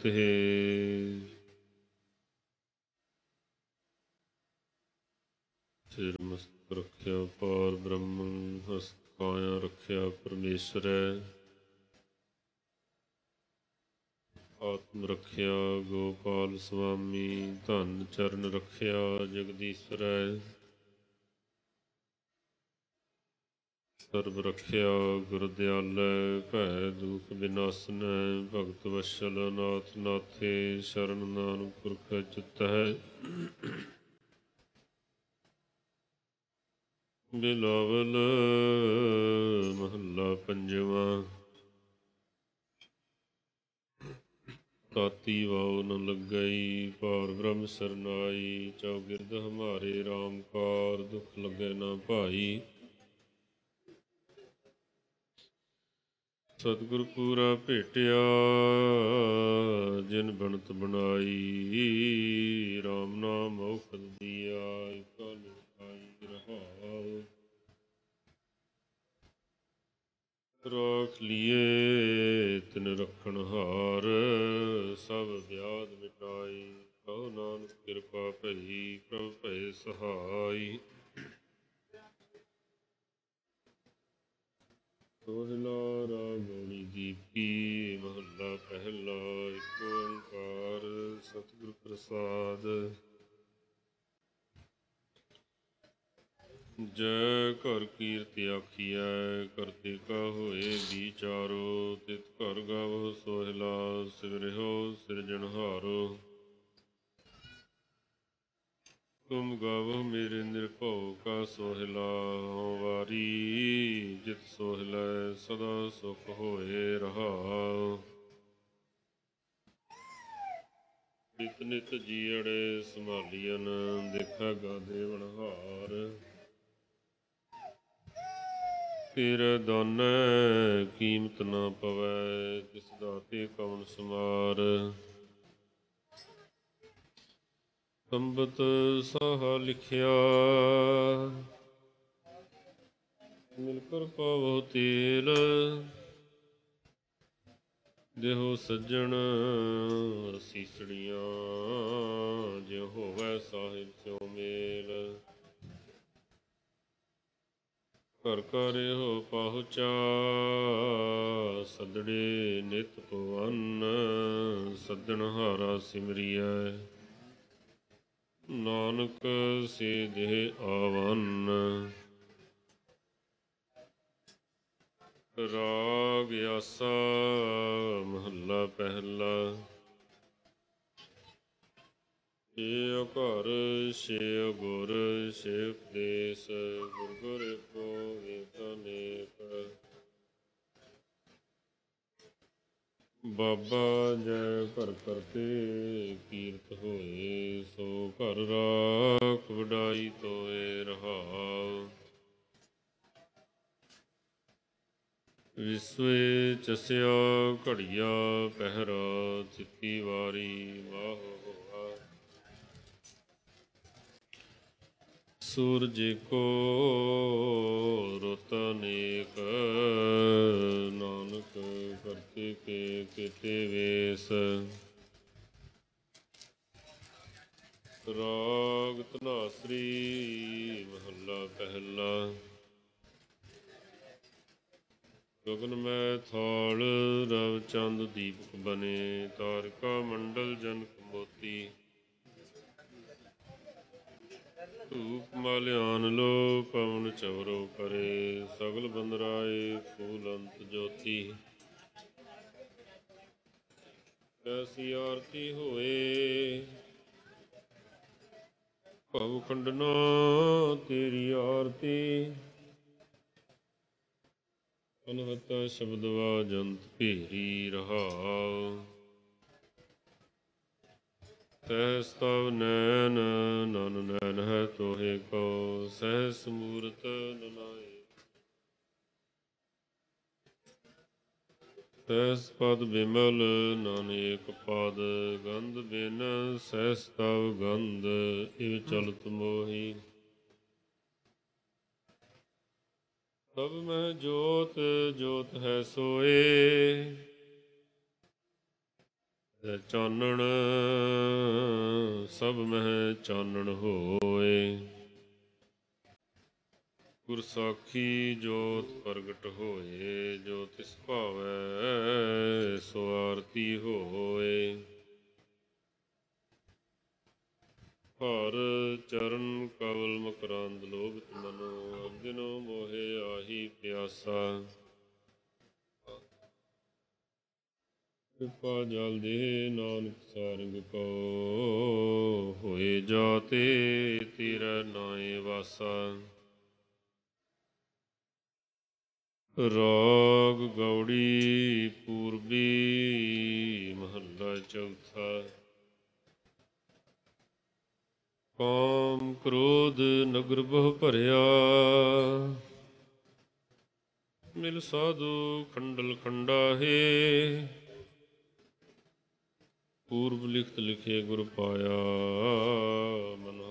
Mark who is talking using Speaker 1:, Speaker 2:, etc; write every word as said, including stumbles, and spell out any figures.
Speaker 1: ਤੇ ਸਿਰ ਮਸਤਕ ਰੱਖਿਆ ਪਾਰ ਬ੍ਰਹਮੰ, ਹਸਤ ਕਾਇਆ ਰੱਖਿਆ ਪਰਮੇਸ਼ਰੈ। ਆਤਮ ਰੱਖਿਆ ਗੋਪਾਲ ਸੁਆਮੀ, ਧਨ ਚਰਨ ਰੱਖਿਆ ਜਗਦੀਸ਼ਰੈ। ਸਰਬ ਰੱਖਿਆ ਗੁਰ ਦਿਆਲੈ, ਭੈ ਦੁਖ ਬਿਨਾਸਨੈ। ਭਗਤ ਵਸ਼ਲ ਨਾਥ ਨਾਥੇ, ਸ਼ਰਨ ਨਾਨਕ ਪੁਰਖ ਚਿਤ੍ਤਹਿ। ਬਿਲਾਵਲ ਮਹੱਲਾ ਪੰਜਵਾਂ। ਤਾਤੀ ਵਾਉ ਨ ਲੱਗਈ, ਪਾਰ ਬ੍ਰਹਮ ਸਰਨਾਈ। ਚੌਗਿਰਦ ਹਮਾਰੇ ਰਾਮ ਕਾਰ, ਦੁਖ ਲੱਗੇ ਨਾ ਭਾਈ। ਸਤਿਗੁਰ ਪੂਰਾ ਭੇਟਿਆ, ਜਿਨ ਬਣਤ ਬਣਾਈ। ਰਾਮ ਨਾਮ ਔਖਦ ਦੀਆ, ਏਕਾ ਲਿਖਾਈ ਰਹਾਉ। ਰਾਖ ਲੀਏ ਤਿਨ ਰਖਣ ਹਾਰ, ਸਭ ਵਿਆਧ ਮਿਟਾਈ। ਕਹੋ ਨਾਨਕ ਕਿਰਪਾ ਭਈ, ਪ੍ਰਭ ਭਏ ਸਹਾਈ। ਸੋਹਿਲਾ ਰਾਗ ਗਾਉਣੀ ਦੀਪੀ, ਮਹੱਲਾ ਪਹਿਲਾ। ਏਕ ਓੰਕਾਰ ਸਤਿਗੁਰ ਪ੍ਰਸਾਦ। ਜੈ ਘਰ ਕੀਰਤਿ ਆਖੀਐ, ਕਰਤੇ ਕਾ ਹੋਏ ਵਿਚਾਰੋ। ਤਿਤ ਘਰ ਗਾਵਹੁ ਸੋਹਿਲਾ, ਸਿਮਰਿਓ ਸਿਰਜਣਹਾਰੋ। ਤੁਮ ਗਾਵਹੁ ਮੇਰੇ ਨਿਰਭਉ ਕਾ ਸੋਹਿਲਾ, ਹਉ ਵਾਰੀ ਜਿਤ ਸੋਹਿਲੈ ਸਦਾ ਸੁਖ ਹੋਏ ਰਹਾਉ। ਨਿਤ ਨਿਤ ਜੀਅੜੇ ਸੰਭਾਲੀਐਨ, ਦੇਖੈ ਗਾਦੇ ਵਣਹਾਰ। ਤੇਰੇ ਦਾਨੈ ਕੀਮਤ ਨਾ ਪਵੈ, ਤਿਸ ਦਾਤੇ ਕਵਣ ਸਮਾਰ। ਅੰਮ੍ਰਿਤ ਸਾਹਾ ਲਿਖਿਆ, ਮਿਲ ਕਰ ਪਾਵਹੁ ਤੇਲ। ਦੇਹੋ ਸੱਜਣ ਅਸੀਸੜੀਆਂ, ਜਿਉ ਹੋਵੈ ਸਾਹਿਬ ਸਿਉ ਮੇਲ। ਘਰ ਘਰ ਇਹੋ ਪਾਹੁਚਾ, ਸੱਦੜੇ ਨਿਤ ਭਵਨ। ਸੱਦਣਹਾਰਾ ਸਿਮਰਿਐ, ਨਾਨਕ ਸੇ ਦੇਹ ਆਵੰਨ। ਰਾਗ ਆਸਾ ਮਹੱਲਾ ਪਹਿਲਾ। ਏ ਘਰ ਛੇ ਗੁਰ ਛੇ ਉਪਦੇਸ, ਗੁਰ ਗੁਰ ਏਕੋ ਏਕ ਅਨੇਕ। ਬਾਬਾ ਜੈ ਘਰ ਕਰਤੇ ਕੀਰਤ ਹੋਏ, ਸੋ ਘਰ ਰਾਖ ਵਡਾਈ ਤੋਏ ਰਹਾਉ। ਵਿਸਵੇ ਚਸਿਆ ਘੜੀਆ ਪਹਿਰਾ, ਥਿਤੀ ਵਾਰੀ ਵਾਹ ਹੋਆ। ਸੂਰਜ ਏਕੋ ਰੁੱਤ ਅਨੇਕ, ਨਾਨਕ ਕਰਤੇ ਕੇ ਕੀਤੇ ਵੇਸ। ਰਾਗ ਧਨਾਸਰੀ ਮਹੱਲਾ ਪਹਿਲਾ। ਗਗਨ ਮੈ ਥਾਲ ਰਵ ਚੰਦ ਦੀਪਕ ਬਨੇ, ਤਾਰਿਕਾ ਮੰਡਲ ਜਨਕ ਮੋਤੀ। ਧੂਪ ਮਾਲਿਆਨ ਲੋ ਪਵਨ ਚਵਰੋ ਕਰੇ, ਸਗਲ ਬੰਦਰਾਏ ਫੂਲ ਅੰਤ ਜੋਤੀ। ਐਸੀ ਆਰਤੀ ਹੋਏ, ਭਵ ਖੰਡਨਾ ਤੇਰੀ ਆਰਤੀ। ਅਨਹਤ ਸ਼ਬਦ ਵਾਜੰਤ ਭੇਰੀ ਰਹਾਉ। ਸਹਸ ਤਵ ਨੈਨ ਨਨ ਨੈਨ ਹੈ ਤੋਹੇ ਕੋ, ਸਹਸ ਮੂਰਤ ਨਨਾਏ। ਸਹਸ ਪਦ ਬਿਮਲ ਨਨ ਏਕ ਪਦ, ਗੰਧ ਬਿਨ ਸਹਸ ਤਵ ਗੰਧ ਇਵ ਚਲਤ ਮੋਹੀ। ਸਭ ਮਹਿ ਜੋਤ ਜੋਤ ਹੈ ਸੋਏ, ਤੈ ਚਾਨਣ ਸਭ ਮਹਿ ਚਾਨਣ ਹੋਏ। ਗੁਰ ਸਾਖੀ ਜੋਤ ਪ੍ਰਗਟ ਹੋਏ, ਜੋ ਤਿਸ ਭਾਵੈ ਸੋ ਆਰਤੀ ਹੋਏ। ਹਰ ਚਰਨ ਕਵਲ ਮਕਰੰਦ ਲੋਭਿਤ ਮਨੋ, ਅਗਨੋ ਮੋਹਿ ਆਹੀ ਪਿਆਸਾ। ਕਿਰਪਾ ਜਲ ਦੇ ਨਾਨਕ ਸਾਰੰਗ ਕੋ, ਹੋਏ ਜਾਤੇ ਤੇਰਾ ਨਾਏ ਵਾਸਾ। ਰਾਗ ਗੌੜੀ ਪੂਰਬੀ ਮਹੱਲਾ ਚੌਥਾ। ਕਾਮ ਕ੍ਰੋਧ ਨਗਰ ਬਹੁ ਭਰਿਆ, ਮਿਲ ਸਾਧੂ ਖੰਡਲ ਖੰਡਾਹੇ। ਪੂਰਬ ਲਿਖਤ ਲਿਖੇ ਗੁਰ ਪਾਇਆ, ਮਨ